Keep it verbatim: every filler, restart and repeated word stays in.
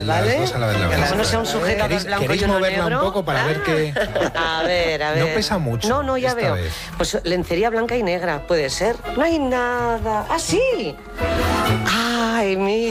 ¿Vale? Las dos a la vez, la verdad. Como no sea un sujetador ¿Queréis, blanco ¿queréis y uno moverla negro? un poco para Ah. ver que... A ver, a ver. No pesa mucho. No, no, ya esta veo. vez. Pues lencería blanca y negra, puede ser. No hay nada. ¡Ah, sí! ¡Ay, mira!